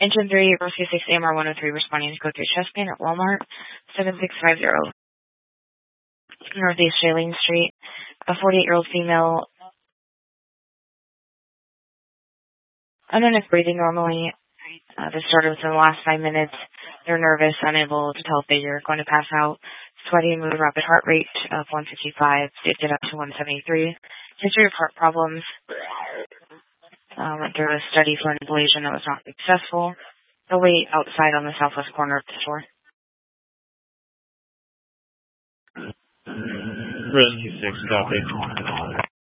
Engine 3, Rescue 6 AMR 103 responding to go through chest pain at Walmart, 7650 Northeast Shailene Street. A 48-year-old female, unknown if breathing normally. This started within the last 5 minutes. They're nervous, unable to tell if they are going to pass out. Sweating with a rapid heart rate of 155, dipped it up to 173. History of heart problems. Went through a study for an ablation that was not successful. They'll wait outside on the southwest corner of the store. Rescue 6, copy.